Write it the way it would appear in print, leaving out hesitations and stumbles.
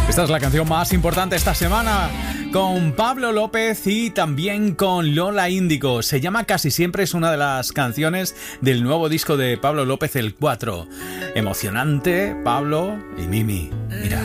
Esta es la canción más importante esta semana, con Pablo López y también con Lola Índigo. Se llama Casi Siempre, es una de las canciones del nuevo disco de Pablo López, el 4. Emocionante, Pablo y Mimi. Mira.